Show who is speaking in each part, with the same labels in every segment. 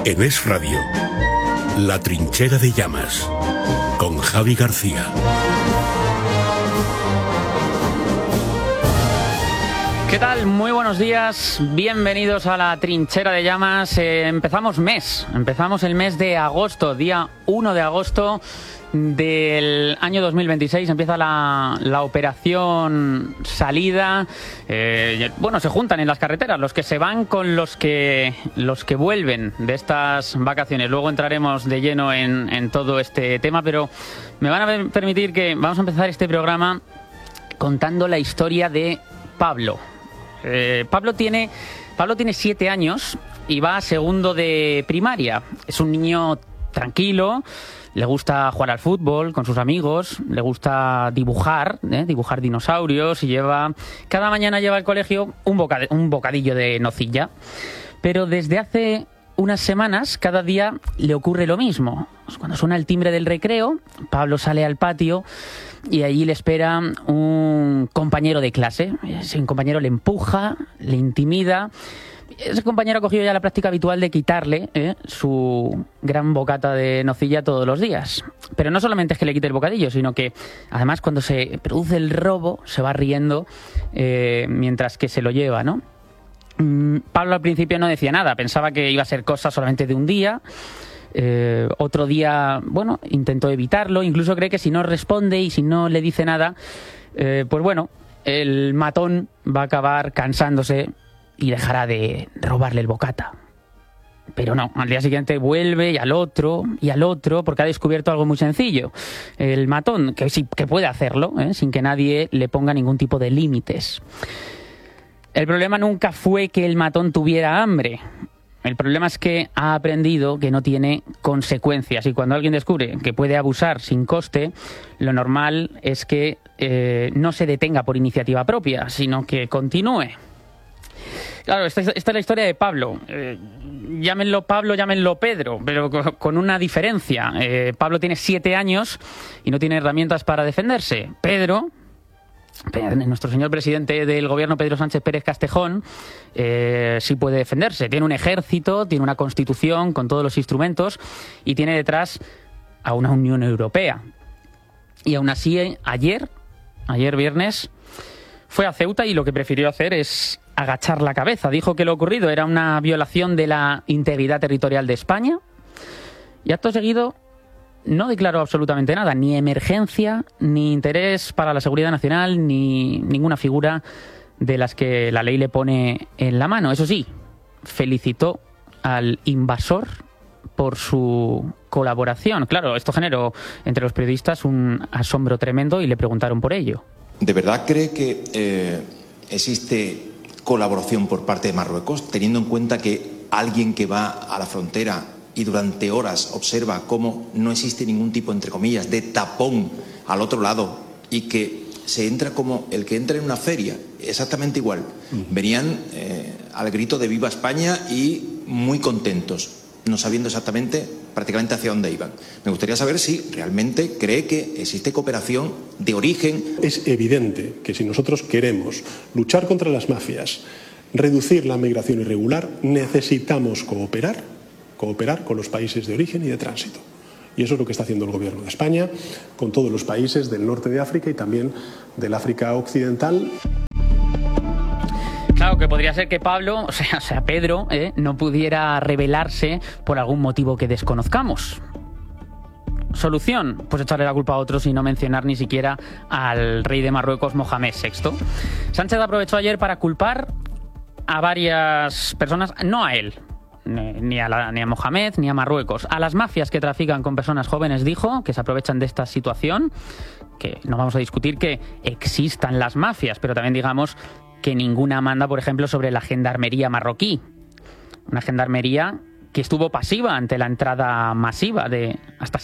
Speaker 1: En Es Radio, La Trinchera de Llamas, con Javi García.
Speaker 2: ¿Qué tal? Muy buenos días, bienvenidos a La Trinchera de Llamas. Empezamos el mes de agosto, día 1 de agosto del año 2026. Empieza la operación salida. Se juntan en las carreteras los que se van con los que vuelven de estas vacaciones. Luego entraremos de lleno en todo este tema, pero me van a permitir que vamos a empezar este programa contando la historia de Pablo. Pablo tiene 7 años y va a segundo de primaria. Es un niño tranquilo, le gusta jugar al fútbol con sus amigos, le gusta dibujar dinosaurios y cada mañana lleva al colegio un bocadillo de nocilla. Pero desde hace unas semanas, cada día le ocurre lo mismo. Cuando suena el timbre del recreo, Pablo sale al patio y allí le espera un compañero de clase. Ese compañero le empuja, le intimida. Ese compañero ha cogido ya la práctica habitual de quitarle su gran bocata de nocilla todos los días. Pero no solamente es que le quite el bocadillo, sino que además cuando se produce el robo se va riendo mientras que se lo lleva, ¿no? Pablo al principio no decía nada, pensaba que iba a ser cosa solamente de un día. Otro día, intentó evitarlo, incluso cree que si no responde y si no le dice nada, el matón va a acabar cansándose y dejará de robarle el bocata. Pero no, al día siguiente vuelve y al otro, porque ha descubierto algo muy sencillo. El matón, que sí que puede hacerlo, sin que nadie le ponga ningún tipo de límites. El problema nunca fue que el matón tuviera hambre. El problema es que ha aprendido que no tiene consecuencias, y cuando alguien descubre que puede abusar sin coste, lo normal es que no se detenga por iniciativa propia, sino que continúe. Claro, esta es la historia de Pablo. Llámenlo Pablo, llámenlo Pedro, pero con una diferencia. Pablo tiene 7 años y no tiene herramientas para defenderse. Pedro, nuestro señor presidente del gobierno, Pedro Sánchez Pérez Castejón, sí puede defenderse. Tiene un ejército, tiene una constitución con todos los instrumentos y tiene detrás a una Unión Europea. Y aún así, ayer viernes, fue a Ceuta y lo que prefirió hacer es agachar la cabeza. Dijo que lo ocurrido era una violación de la integridad territorial de España y acto seguido no declaró absolutamente nada, ni emergencia, ni interés para la seguridad nacional, ni ninguna figura de las que la ley le pone en la mano. Eso sí, felicitó al invasor por su colaboración. Claro, esto generó entre los periodistas un asombro tremendo y le preguntaron por ello.
Speaker 3: ¿De verdad cree que existe colaboración por parte de Marruecos, teniendo en cuenta que alguien que va a la frontera y durante horas observa cómo no existe ningún tipo, entre comillas, de tapón al otro lado y que se entra como el que entra en una feria, exactamente igual? Venían al grito de ¡Viva España! Y muy contentos, no sabiendo exactamente prácticamente hacia dónde iban. Me gustaría saber si realmente cree que existe cooperación de origen.
Speaker 4: Es evidente que si nosotros queremos luchar contra las mafias, reducir la migración irregular, necesitamos cooperar con los países de origen y de tránsito. Y eso es lo que está haciendo el Gobierno de España con todos los países del norte de África y también del África occidental.
Speaker 2: Claro, que podría ser que Pablo, o sea Pedro, no pudiera rebelarse por algún motivo que desconozcamos. ¿Solución? Pues echarle la culpa a otros y no mencionar ni siquiera al rey de Marruecos, Mohamed VI. Sánchez aprovechó ayer para culpar a varias personas, no a él, ni a Mohamed, ni a Marruecos, a las mafias que trafican con personas jóvenes. Dijo que se aprovechan de esta situación, que no vamos a discutir que existan las mafias, pero también digamos que ninguna manda, por ejemplo, sobre la gendarmería marroquí. Una gendarmería que estuvo pasiva ante la entrada masiva de hasta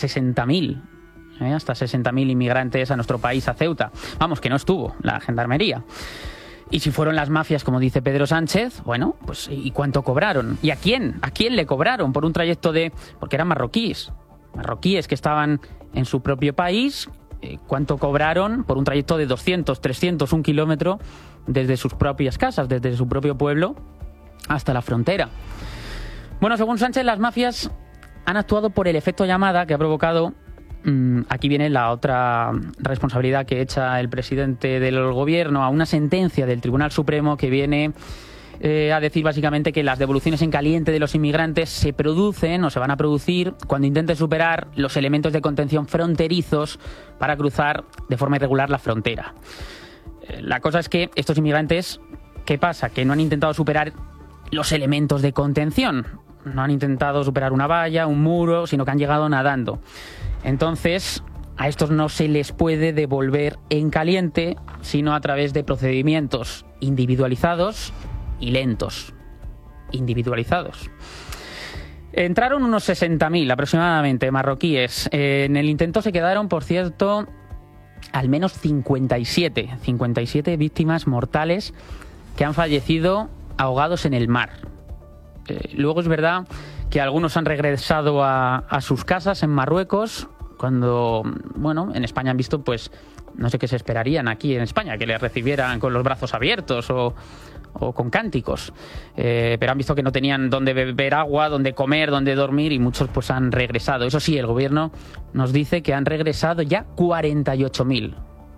Speaker 2: 60.000 inmigrantes a nuestro país, a Ceuta. Vamos, que no estuvo la gendarmería. Y si fueron las mafias, como dice Pedro Sánchez, bueno, pues ¿y cuánto cobraron? ¿Y a quién? ¿A quién le cobraron por un trayecto porque eran marroquíes que estaban en su propio país? ¿Cuánto cobraron por un trayecto de 200, 300, 1 kilómetro desde sus propias casas, desde su propio pueblo hasta la frontera? Bueno, según Sánchez, las mafias han actuado por el efecto llamada que ha provocado. Aquí viene la otra responsabilidad que echa el presidente del gobierno a una sentencia del Tribunal Supremo que viene a decir básicamente que las devoluciones en caliente de los inmigrantes se producen o se van a producir cuando intenten superar los elementos de contención fronterizos para cruzar de forma irregular la frontera. La cosa es que estos inmigrantes, ¿qué pasa? Que no han intentado superar los elementos de contención. No han intentado superar una valla, un muro, sino que han llegado nadando. Entonces, a estos no se les puede devolver en caliente, sino a través de procedimientos individualizados y lentos. Individualizados. Entraron unos 60.000 aproximadamente marroquíes. En el intento se quedaron, por cierto, al menos 57 víctimas mortales que han fallecido ahogados en el mar. Luego es verdad que algunos han regresado a sus casas en Marruecos cuando, bueno, en España han visto, pues, no sé qué se esperarían aquí en España, que les recibieran con los brazos abiertos o con cánticos. Pero han visto que no tenían dónde beber agua, dónde comer, dónde dormir y muchos pues han regresado. Eso sí, el gobierno nos dice que han regresado ya 48.000.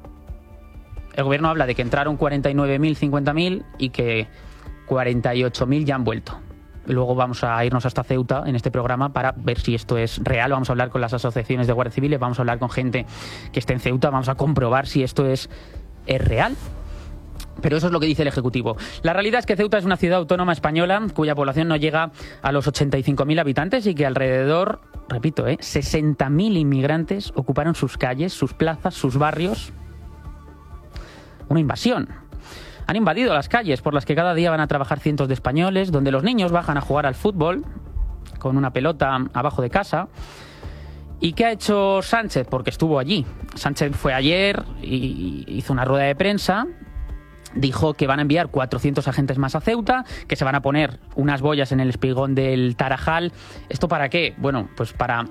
Speaker 2: El gobierno habla de que entraron 49.000, 50.000 y que 48.000 ya han vuelto. Luego vamos a irnos hasta Ceuta en este programa para ver si esto es real. Vamos a hablar con las asociaciones de guardias civiles, vamos a hablar con gente que esté en Ceuta, vamos a comprobar si esto es real. Pero eso es lo que dice el Ejecutivo. La realidad es que Ceuta es una ciudad autónoma española cuya población no llega a los 85.000 habitantes y que alrededor, repito, 60.000 inmigrantes ocuparon sus calles, sus plazas, sus barrios. Una invasión. Han invadido las calles por las que cada día van a trabajar cientos de españoles, donde los niños bajan a jugar al fútbol con una pelota abajo de casa. ¿Y qué ha hecho Sánchez? Porque estuvo allí. Sánchez fue ayer y hizo una rueda de prensa. Dijo que van a enviar 400 agentes más a Ceuta, que se van a poner unas boyas en el espigón del Tarajal. ¿Esto para qué? Bueno, pues para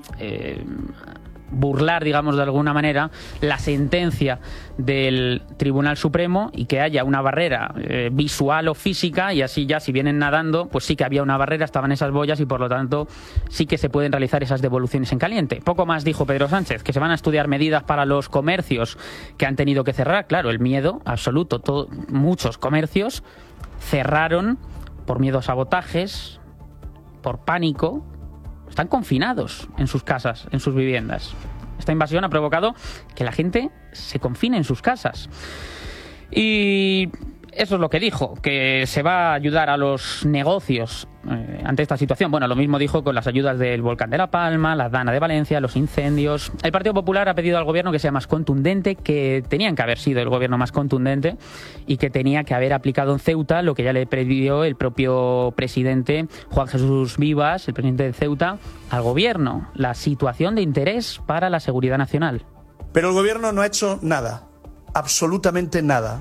Speaker 2: burlar, digamos de alguna manera, la sentencia del Tribunal Supremo y que haya una barrera visual o física, y así ya si vienen nadando, pues sí que había una barrera, estaban esas boyas y por lo tanto sí que se pueden realizar esas devoluciones en caliente. Poco más dijo Pedro Sánchez, que se van a estudiar medidas para los comercios que han tenido que cerrar. Claro, el miedo absoluto, muchos comercios cerraron por miedo a sabotajes, por pánico. Están confinados en sus casas, en sus viviendas. Esta invasión ha provocado que la gente se confine en sus casas. Y eso es lo que dijo, que se va a ayudar a los negocios ante esta situación. Bueno, lo mismo dijo con las ayudas del volcán de La Palma, la Dana de Valencia, los incendios. El Partido Popular ha pedido al gobierno que sea más contundente, que tenían que haber sido el gobierno más contundente y que tenía que haber aplicado en Ceuta lo que ya le pidió el propio presidente Juan Jesús Vivas, el presidente de Ceuta, al gobierno. La situación de interés para la seguridad nacional.
Speaker 5: Pero el gobierno no ha hecho nada, absolutamente nada.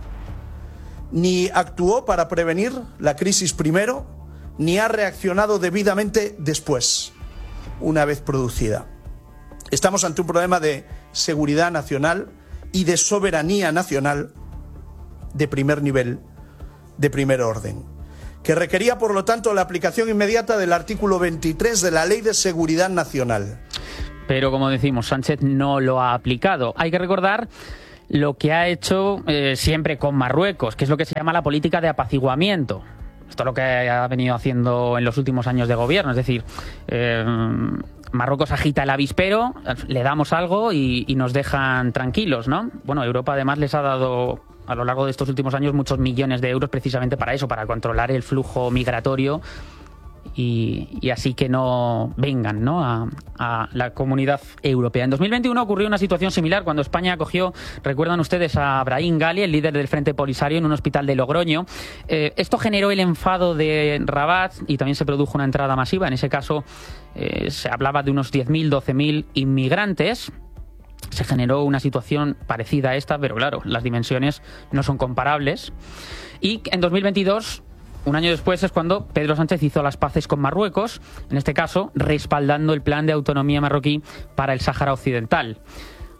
Speaker 5: Ni actuó para prevenir la crisis primero, ni ha reaccionado debidamente después, una vez producida. Estamos ante un problema de seguridad nacional y de soberanía nacional de primer nivel, de primer orden, que requería, por lo tanto, la aplicación inmediata del artículo 23 de la Ley de Seguridad Nacional.
Speaker 2: Pero, como decimos, Sánchez no lo ha aplicado. Hay que recordar lo que ha hecho siempre con Marruecos, que es lo que se llama la política de apaciguamiento. Esto es lo que ha venido haciendo en los últimos años de gobierno. Es decir, Marruecos agita el avispero, le damos algo y nos dejan tranquilos, ¿no? Bueno, Europa además les ha dado a lo largo de estos últimos años muchos millones de euros precisamente para eso, para controlar el flujo migratorio y así que no vengan, ¿no?, a la comunidad europea. En 2021 ocurrió una situación similar cuando España acogió, recuerdan ustedes, a Brahim Ghali, el líder del Frente Polisario, en un hospital de Logroño. Esto generó el enfado de Rabat y también se produjo una entrada masiva. En ese caso se hablaba de unos 10.000, 12.000 inmigrantes. Se generó una situación parecida a esta, pero claro, las dimensiones no son comparables. Y en 2022... un año después es cuando Pedro Sánchez hizo las paces con Marruecos, en este caso respaldando el plan de autonomía marroquí para el Sáhara Occidental.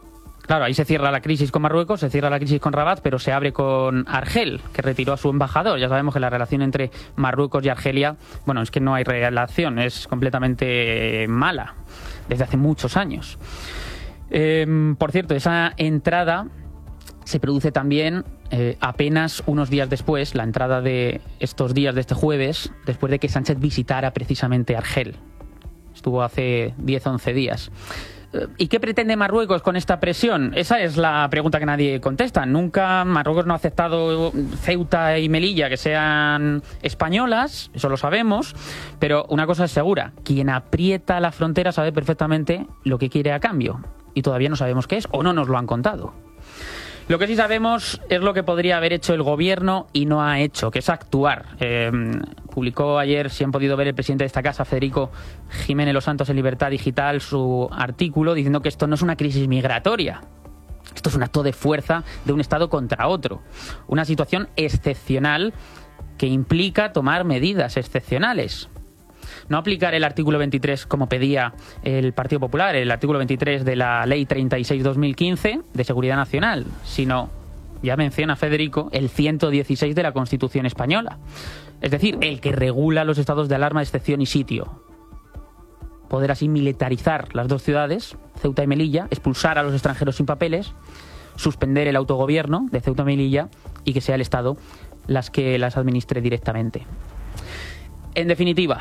Speaker 2: Claro, ahí se cierra la crisis con Marruecos, se cierra la crisis con Rabat, pero se abre con Argel, que retiró a su embajador. Ya sabemos que la relación entre Marruecos y Argelia, bueno, es que no hay relación, es completamente mala desde hace muchos años. Por cierto, esa entrada se produce también apenas unos días después, la entrada de estos días de este jueves, después de que Sánchez visitara precisamente Argel. Estuvo hace 10-11 días. ¿Y qué pretende Marruecos con esta presión? Esa es la pregunta que nadie contesta. Nunca Marruecos no ha aceptado Ceuta y Melilla que sean españolas, eso lo sabemos, pero una cosa es segura, quien aprieta la frontera sabe perfectamente lo que quiere a cambio, y todavía no sabemos qué es, o no nos lo han contado. Lo que sí sabemos es lo que podría haber hecho el gobierno y no ha hecho, que es actuar. Publicó ayer, si han podido ver el presidente de esta casa, Federico Jiménez Los Santos, en Libertad Digital, su artículo diciendo que esto no es una crisis migratoria. Esto es un acto de fuerza de un Estado contra otro. Una situación excepcional que implica tomar medidas excepcionales. No aplicar el artículo 23 como pedía el Partido Popular, el artículo 23 de la Ley 36/2015 de Seguridad Nacional, sino, ya menciona Federico, el 116 de la Constitución Española. Es decir, el que regula los estados de alarma, excepción y sitio. Poder así militarizar las dos ciudades, Ceuta y Melilla, expulsar a los extranjeros sin papeles, suspender el autogobierno de Ceuta y Melilla y que sea el Estado las que las administre directamente. En definitiva,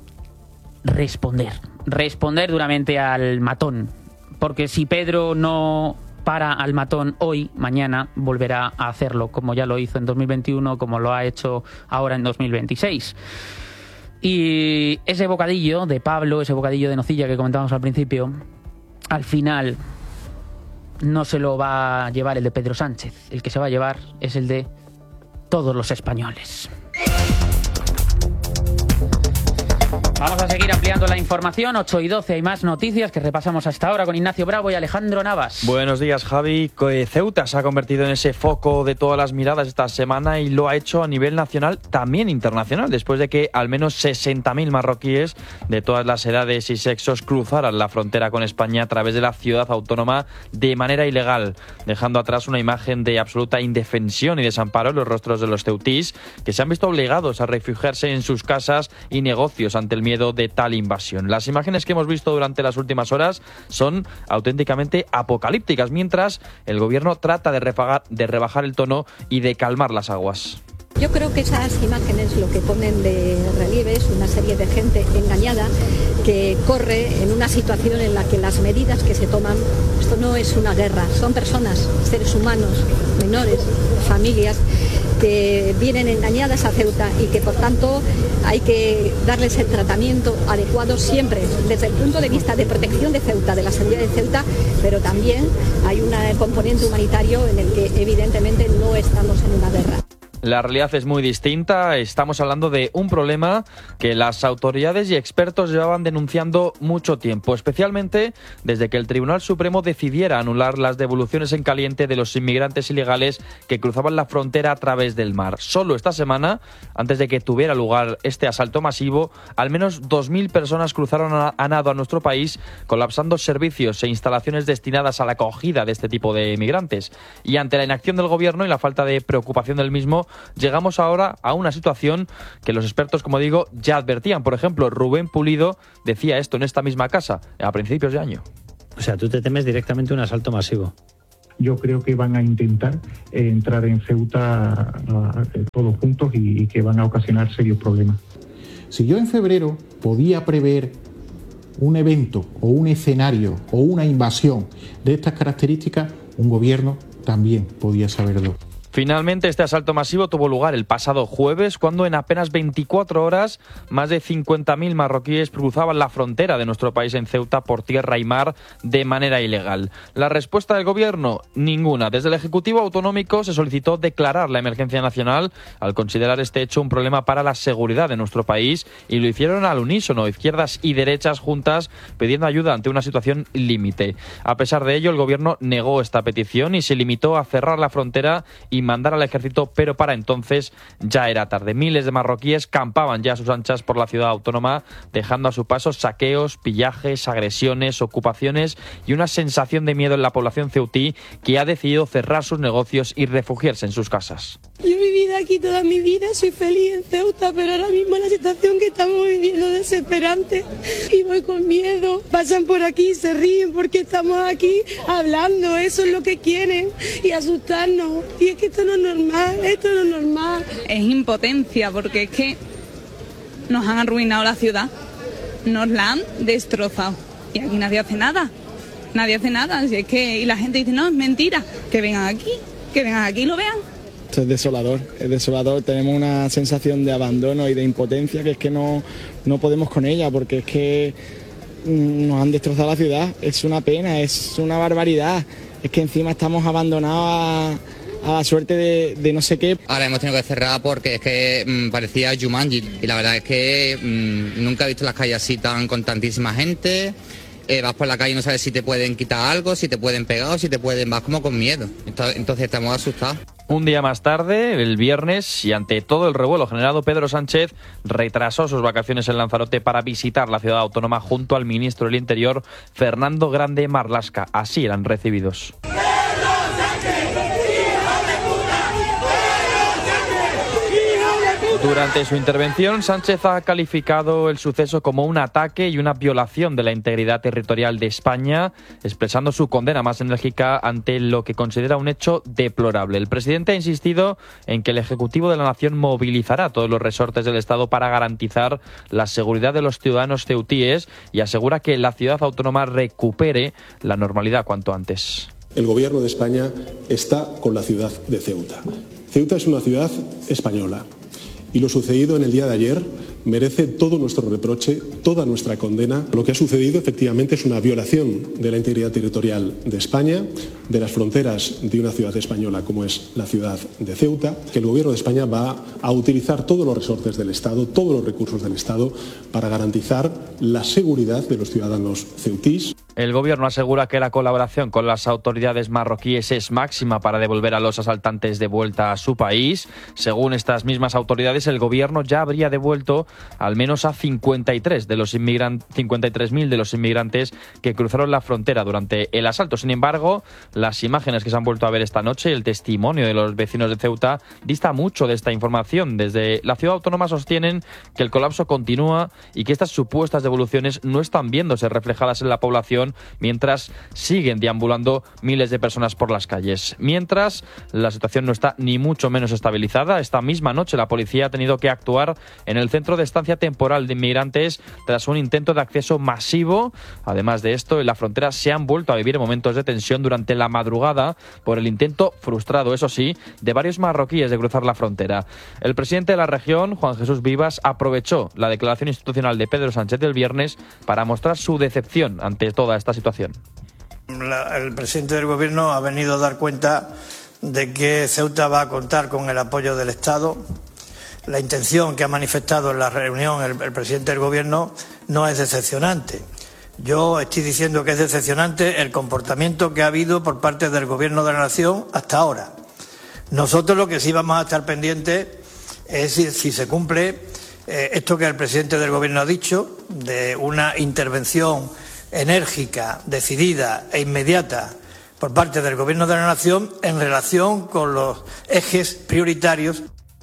Speaker 2: responder duramente al matón, porque si Pedro no para al matón hoy, mañana volverá a hacerlo, como ya lo hizo en 2021, como lo ha hecho ahora en 2026. Y ese bocadillo de Pablo, ese bocadillo de nocilla que comentábamos al principio, al final no se lo va a llevar el de Pedro Sánchez, el que se va a llevar es el de todos los españoles. Vamos a seguir ampliando la información. 8:12 hay más noticias que repasamos hasta ahora con Ignacio Bravo y Alejandro Navas.
Speaker 6: Buenos días, Javi. Ceuta se ha convertido en ese foco de todas las miradas esta semana y lo ha hecho a nivel nacional, también internacional, después de que al menos 60.000 marroquíes de todas las edades y sexos cruzaran la frontera con España a través de la ciudad autónoma de manera ilegal, dejando atrás una imagen de absoluta indefensión y desamparo en los rostros de los ceutís, que se han visto obligados a refugiarse en sus casas y negocios ante el miedo de tal invasión. Las imágenes que hemos visto durante las últimas horas son auténticamente apocalípticas, mientras el gobierno trata de rebajar el tono y de calmar las aguas.
Speaker 7: Yo creo que esas imágenes lo que ponen de relieve es una serie de gente engañada que corre en una situación en la que las medidas que se toman, esto no es una guerra, son personas, seres humanos, menores, familias, que vienen engañadas a Ceuta y que por tanto hay que darles el tratamiento adecuado siempre desde el punto de vista de protección de Ceuta, de la seguridad de Ceuta, pero también hay un componente humanitario en el que evidentemente no estamos en una guerra.
Speaker 6: La realidad es muy distinta. Estamos hablando de un problema que las autoridades y expertos llevaban denunciando mucho tiempo, especialmente desde que el Tribunal Supremo decidiera anular las devoluciones en caliente de los inmigrantes ilegales que cruzaban la frontera a través del mar. Solo esta semana, antes de que tuviera lugar este asalto masivo, al menos 2.000 personas cruzaron a nado a nuestro país, colapsando servicios e instalaciones destinadas a la acogida de este tipo de inmigrantes. Y ante la inacción del gobierno y la falta de preocupación del mismo, llegamos ahora a una situación que los expertos, como digo, ya advertían. Por ejemplo, Rubén Pulido decía esto en esta misma casa a principios de año.
Speaker 8: O sea, tú te temes directamente un asalto masivo.
Speaker 9: Yo creo que van a intentar entrar en Ceuta todos juntos y que van a ocasionar serios problemas.
Speaker 10: Si yo en febrero podía prever un evento o un escenario o una invasión de estas características, un gobierno también podía saberlo.
Speaker 6: Finalmente, este asalto masivo tuvo lugar el pasado jueves, cuando en apenas 24 horas más de 50.000 marroquíes cruzaban la frontera de nuestro país en Ceuta por tierra y mar de manera ilegal. La respuesta del gobierno, ninguna. Desde el Ejecutivo Autonómico se solicitó declarar la emergencia nacional al considerar este hecho un problema para la seguridad de nuestro país, y lo hicieron al unísono, izquierdas y derechas juntas, pidiendo ayuda ante una situación límite. A pesar de ello, el gobierno negó esta petición y se limitó a cerrar la frontera y y mandar al ejército, pero para entonces ya era tarde. Miles de marroquíes campaban ya a sus anchas por la ciudad autónoma, dejando a su paso saqueos, pillajes, agresiones, ocupaciones y una sensación de miedo en la población ceutí, que ha decidido cerrar sus negocios y refugiarse en sus casas.
Speaker 11: Yo he vivido aquí toda mi vida, soy feliz en Ceuta, pero ahora mismo la situación que estamos viviendo es desesperante y voy con miedo. Pasan por aquí y se ríen porque estamos aquí hablando, eso es lo que quieren, y asustarnos. Y es que esto no es normal, esto no es normal.
Speaker 12: Es impotencia, porque es que nos han arruinado la ciudad, nos la han destrozado y aquí nadie hace nada. Nadie hace nada, así es que, y la gente dice, no, es mentira, que vengan aquí y lo vean.
Speaker 13: Esto es desolador, tenemos una sensación de abandono y de impotencia que es que no podemos con ella, porque es que nos han destrozado la ciudad, es una pena, es una barbaridad, es que encima estamos abandonados a la suerte de no sé qué.
Speaker 14: Ahora hemos tenido que cerrar porque es que parecía Jumanji, y la verdad es que nunca he visto las calles así con tantísima gente. Vas por la calle y no sabes si te pueden quitar algo, si te pueden pegar o si te pueden... Vas como con miedo. Entonces estamos asustados.
Speaker 6: Un día más tarde, el viernes, y ante todo el revuelo generado, Pedro Sánchez retrasó sus vacaciones en Lanzarote para visitar la ciudad autónoma junto al ministro del Interior, Fernando Grande Marlaska. Así eran recibidos. Durante su intervención, Sánchez ha calificado el suceso como un ataque y una violación de la integridad territorial de España, expresando su condena más enérgica ante lo que considera un hecho deplorable. El presidente ha insistido en que el Ejecutivo de la Nación movilizará todos los resortes del Estado para garantizar la seguridad de los ciudadanos ceutíes y asegura que la ciudad autónoma recupere la normalidad cuanto antes.
Speaker 4: El Gobierno de España está con la ciudad de Ceuta. Ceuta es una ciudad española. Y lo sucedido en el día de ayer merece todo nuestro reproche, toda nuestra condena. Lo que ha sucedido efectivamente es una violación de la integridad territorial de España, de las fronteras de una ciudad española como es la ciudad de Ceuta, que el Gobierno de España va a utilizar todos los resortes del Estado, todos los recursos del Estado para garantizar la seguridad de los ciudadanos ceutís.
Speaker 6: El Gobierno asegura que la colaboración con las autoridades marroquíes es máxima para devolver a los asaltantes de vuelta a su país. Según estas mismas autoridades, el Gobierno ya habría devuelto al menos a 53.000 de los inmigrantes que cruzaron la frontera durante el asalto. Sin embargo, las imágenes que se han vuelto a ver esta noche, el testimonio de los vecinos de Ceuta, dista mucho de esta información. Desde la ciudad autónoma sostienen que el colapso continúa y que estas supuestas devoluciones no están viéndose reflejadas en la población, mientras siguen deambulando miles de personas por las calles. Mientras, la situación no está ni mucho menos estabilizada. Esta misma noche la policía ha tenido que actuar en el centro de estancia temporal de inmigrantes tras un intento de acceso masivo. Además de esto, en la frontera se han vuelto a vivir momentos de tensión durante la madrugada por el intento frustrado, eso sí, de varios marroquíes de cruzar la frontera. El presidente de la región, Juan Jesús Vivas, aprovechó la declaración institucional de Pedro Sánchez del viernes para mostrar su decepción ante toda esta situación.
Speaker 5: El presidente del Gobierno ha venido a dar cuenta de que Ceuta va a contar con el apoyo del Estado. La intención que ha manifestado en la reunión el presidente del Gobierno no es decepcionante. Yo estoy diciendo que es decepcionante el comportamiento que ha habido por parte del Gobierno de la Nación hasta ahora. Nosotros lo que sí vamos a estar pendientes es si se cumple esto que el presidente del Gobierno ha dicho, de una intervención enérgica, decidida e inmediata por parte del Gobierno de la Nación en relación con los ejes prioritarios.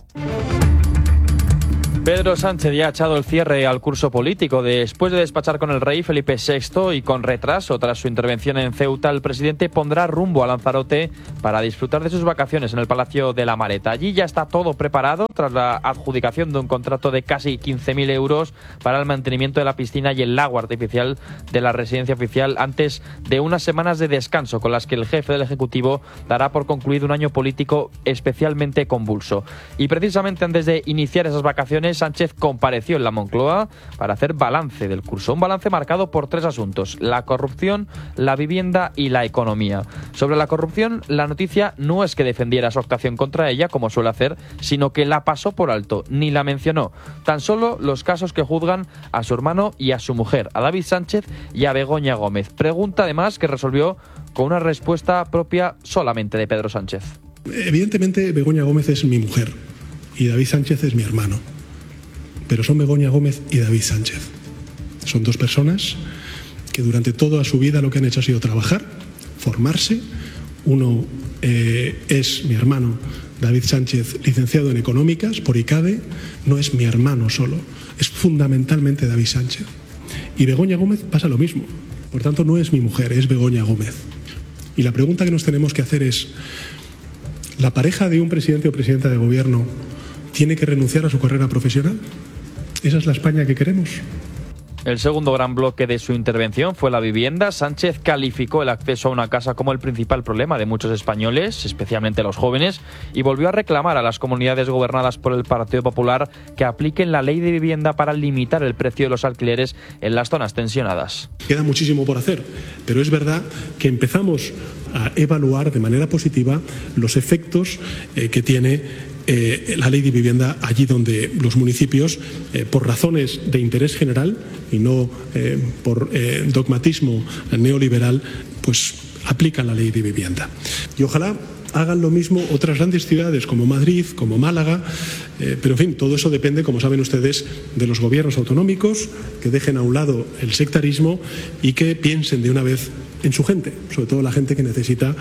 Speaker 6: Pedro Sánchez ya ha echado el cierre al curso político. Después de despachar con el rey Felipe VI y con retraso tras su intervención en Ceuta, el presidente pondrá rumbo a Lanzarote para disfrutar de sus vacaciones en el Palacio de la Mareta. Allí ya está todo preparado tras la adjudicación de un contrato de casi 15.000 euros para el mantenimiento de la piscina y el lago artificial de la residencia oficial, antes de unas semanas de descanso con las que el jefe del Ejecutivo dará por concluido un año político especialmente convulso. Y precisamente antes de iniciar esas vacaciones, Sánchez compareció en la Moncloa para hacer balance del curso. Un balance marcado por 3 asuntos: la corrupción, la vivienda y la economía. Sobre la corrupción, la noticia no es que defendiera su actuación contra ella, como suele hacer, sino que la pasó por alto, ni la mencionó. Tan solo los casos que juzgan a su hermano y a su mujer, a David Sánchez y a Begoña Gómez. Pregunta además que resolvió con una respuesta propia solamente de Pedro Sánchez.
Speaker 4: Evidentemente Begoña Gómez es mi mujer y David Sánchez es mi hermano, pero son Begoña Gómez y David Sánchez. Son dos personas que durante toda su vida lo que han hecho ha sido trabajar, formarse. Uno es mi hermano David Sánchez, licenciado en Económicas por ICADE, no es mi hermano solo, es fundamentalmente David Sánchez. Y Begoña Gómez pasa lo mismo, por tanto no es mi mujer, es Begoña Gómez. Y la pregunta que nos tenemos que hacer es, ¿la pareja de un presidente o presidenta de gobierno tiene que renunciar a su carrera profesional? ¿Esa es la España que queremos?
Speaker 6: El segundo gran bloque de su intervención fue la vivienda. Sánchez calificó el acceso a una casa como el principal problema de muchos españoles, especialmente los jóvenes, y volvió a reclamar a las comunidades gobernadas por el Partido Popular que apliquen la ley de vivienda para limitar el precio de los alquileres en las zonas tensionadas.
Speaker 4: Queda muchísimo por hacer, pero es verdad que empezamos a evaluar de manera positiva los efectos que tiene la ley de vivienda allí donde los municipios, por razones de interés general y no por dogmatismo neoliberal, pues aplican la ley de vivienda. Y ojalá hagan lo mismo otras grandes ciudades como Madrid, como Málaga, pero en fin, todo eso depende, como saben ustedes, de los gobiernos autonómicos, que dejen a un lado el sectarismo y que piensen de una vez en su gente, sobre todo la gente que necesita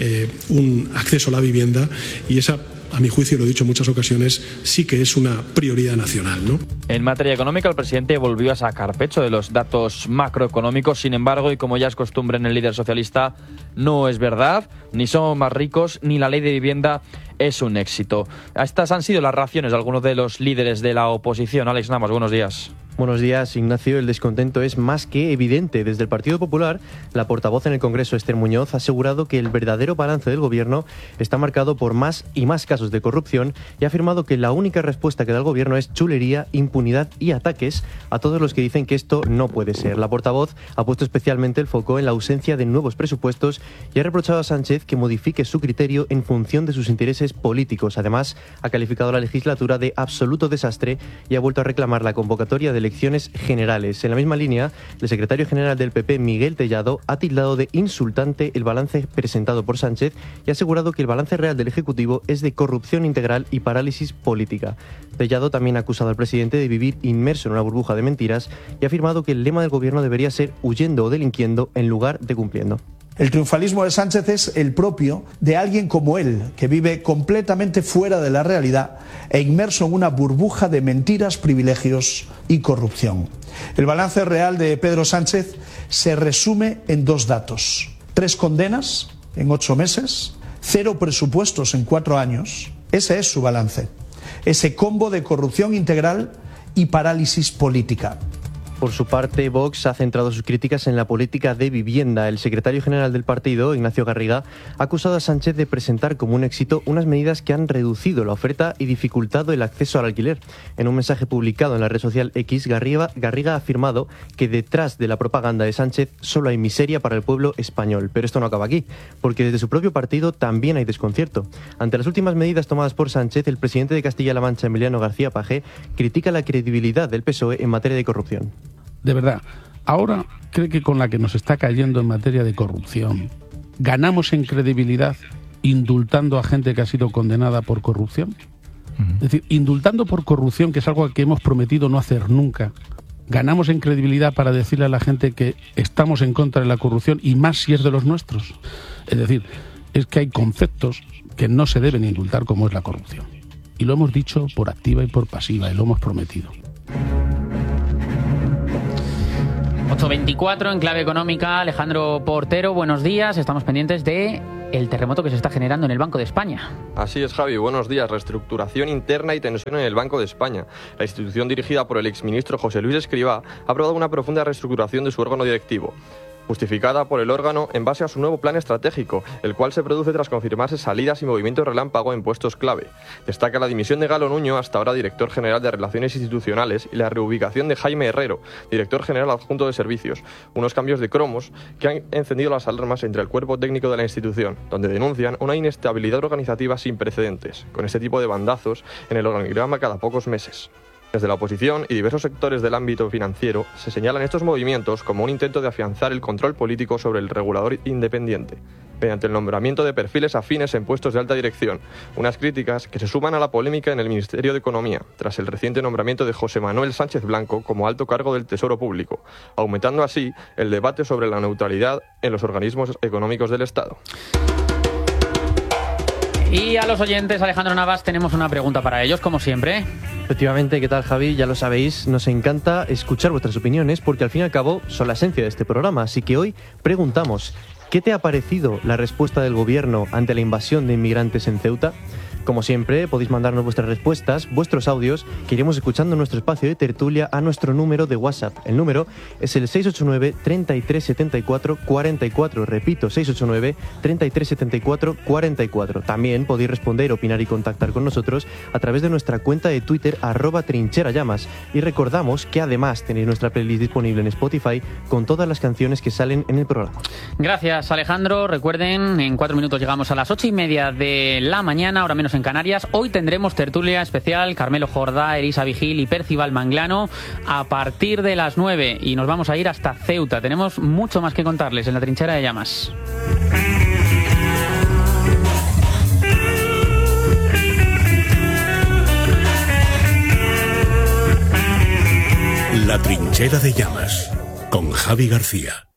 Speaker 4: un acceso a la vivienda, y esa, a mi juicio, lo he dicho en muchas ocasiones, sí que es una prioridad nacional, ¿no?
Speaker 6: En materia económica, el presidente volvió a sacar pecho de los datos macroeconómicos. Sin embargo, y como ya es costumbre en el líder socialista, no es verdad, ni somos más ricos, ni la ley de vivienda es un éxito. Estas han sido las reacciones de algunos de los líderes de la oposición. Alex Namas, buenos días.
Speaker 15: Buenos días, Ignacio. El descontento es más que evidente. Desde el Partido Popular, la portavoz en el Congreso, Esther Muñoz, ha asegurado que el verdadero balance del Gobierno está marcado por más y más casos de corrupción y ha afirmado que la única respuesta que da el Gobierno es chulería, impunidad y ataques a todos los que dicen que esto no puede ser. La portavoz ha puesto especialmente el foco en la ausencia de nuevos presupuestos y ha reprochado a Sánchez que modifique su criterio en función de sus intereses políticos. Además, ha calificado la legislatura de absoluto desastre y ha vuelto a reclamar la convocatoria de elecciones generales. En la misma línea, el secretario general del PP, Miguel Tellado, ha tildado de insultante el balance presentado por Sánchez y ha asegurado que el balance real del Ejecutivo es de corrupción integral y parálisis política. Tellado también ha acusado al presidente de vivir inmerso en una burbuja de mentiras y ha afirmado que el lema del Gobierno debería ser huyendo o delinquiendo en lugar de cumpliendo.
Speaker 5: El triunfalismo de Sánchez es el propio de alguien como él, que vive completamente fuera de la realidad e inmerso en una burbuja de mentiras, privilegios y corrupción. El balance real de Pedro Sánchez se resume en dos datos: 3 condenas en 8 meses, 0 presupuestos en 4 años. Ese es su balance. Ese combo de corrupción integral y parálisis política.
Speaker 15: Por su parte, Vox ha centrado sus críticas en la política de vivienda. El secretario general del partido, Ignacio Garriga, ha acusado a Sánchez de presentar como un éxito unas medidas que han reducido la oferta y dificultado el acceso al alquiler. En un mensaje publicado en la red social X, Garriga ha afirmado que detrás de la propaganda de Sánchez solo hay miseria para el pueblo español. Pero esto no acaba aquí, porque desde su propio partido también hay desconcierto. Ante las últimas medidas tomadas por Sánchez, el presidente de Castilla-La Mancha, Emiliano García Paje, critica la credibilidad del PSOE en materia de corrupción.
Speaker 16: De verdad, ahora cree que con la que nos está cayendo en materia de corrupción, ¿ganamos en credibilidad indultando a gente que ha sido condenada por corrupción? Es decir, indultando por corrupción, que es algo que hemos prometido no hacer nunca, ¿ganamos en credibilidad para decirle a la gente que estamos en contra de la corrupción y más si es de los nuestros? Es decir, es que hay conceptos que no se deben indultar, como es la corrupción. Y lo hemos dicho por activa y por pasiva, y lo hemos prometido.
Speaker 2: 8:24 en clave económica. Alejandro Portero, buenos días. Estamos pendientes de el terremoto que se está generando en el Banco de España.
Speaker 17: Así es, Javi. Buenos días. Reestructuración interna y tensión en el Banco de España. La institución dirigida por el exministro José Luis Escrivá ha aprobado una profunda reestructuración de su órgano directivo, justificada por el órgano en base a su nuevo plan estratégico, el cual se produce tras confirmarse salidas y movimientos relámpago en puestos clave. Destaca la dimisión de Galo Nuño, hasta ahora director general de Relaciones Institucionales, y la reubicación de Jaime Herrero, director general adjunto de Servicios, unos cambios de cromos que han encendido las alarmas entre el cuerpo técnico de la institución, donde denuncian una inestabilidad organizativa sin precedentes, con este tipo de bandazos en el organigrama cada pocos meses. Desde la oposición y diversos sectores del ámbito financiero se señalan estos movimientos como un intento de afianzar el control político sobre el regulador independiente, mediante el nombramiento de perfiles afines en puestos de alta dirección, unas críticas que se suman a la polémica en el Ministerio de Economía, tras el reciente nombramiento de José Manuel Sánchez Blanco como alto cargo del Tesoro Público, aumentando así el debate sobre la neutralidad en los organismos económicos del Estado.
Speaker 2: Y a los oyentes, Alejandro Navas, tenemos una pregunta para ellos, como siempre.
Speaker 15: Efectivamente, ¿qué tal, Javi? Ya lo sabéis, nos encanta escuchar vuestras opiniones porque al fin y al cabo son la esencia de este programa. Así que hoy preguntamos, ¿qué te ha parecido la respuesta del gobierno ante la invasión de inmigrantes en Ceuta? Como siempre, podéis mandarnos vuestras respuestas, vuestros audios, que iremos escuchando en nuestro espacio de tertulia a nuestro número de WhatsApp. El número es el 689 33 74 44. Repito, 689 33 74 44. También podéis responder, opinar y contactar con nosotros a través de nuestra cuenta de Twitter, @trincherallamas. Y recordamos que además tenéis nuestra playlist disponible en Spotify con todas las canciones que salen en el programa.
Speaker 2: Gracias, Alejandro. Recuerden, en 4 minutos llegamos a las 8:30 de la mañana, ahora menos en Canarias. Hoy tendremos tertulia especial, Carmelo Jordá, Elisa Vigil y Percival Manglano a partir de las 9 y nos vamos a ir hasta Ceuta. Tenemos mucho más que contarles en la Trinchera de Llamas.
Speaker 1: La Trinchera de Llamas con Javi García.